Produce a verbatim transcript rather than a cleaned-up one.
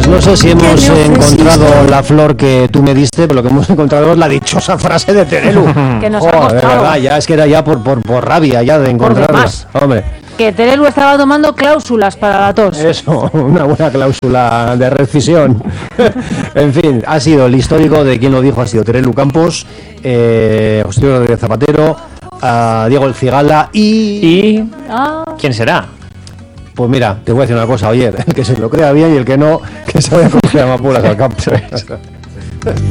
Pues no sé si hemos encontrado la flor que tú me diste, pero lo que hemos encontrado es la dichosa frase de Terelu. Que nos oh, ha costado. De verdad, ya es que era ya por, por, por rabia ya de encontrarla. Hombre. Que Terelu estaba tomando cláusulas para la tos. Eso, una buena cláusula de rescisión. En fin, ha sido el histórico de quien lo dijo, ha sido Terelu Campos, eh, José Rodríguez Zapatero, a Diego El Cigala y... ¿Y ah. quién será? Pues mira, te voy a decir una cosa, oye, el que se lo crea bien y el que no, que se vaya a coger amapolas al campo.